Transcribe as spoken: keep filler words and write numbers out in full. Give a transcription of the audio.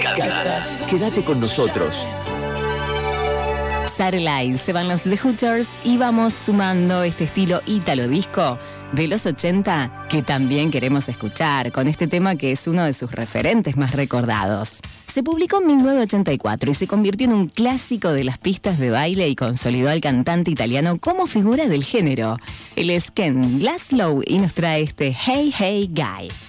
décadas. Quédate con nosotros. Starlight, se van los The Hooters y vamos sumando este estilo ítalo disco de los ochenta que también queremos escuchar con este tema que es uno de sus referentes más recordados. Se publicó en mil novecientos ochenta y cuatro y se convirtió en un clásico de las pistas de baile y consolidó al cantante italiano como figura del género. Él es Ken Laszlo y nos trae este Hey Hey Guy.